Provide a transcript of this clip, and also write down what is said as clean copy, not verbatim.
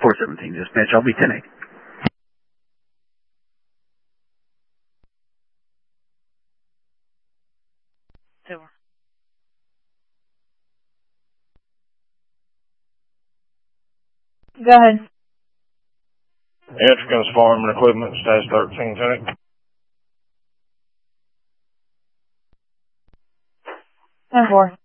417, dispatch, I'll be 10-8. Go ahead. Electricals Farm and Equipment, status 1310. 10-4.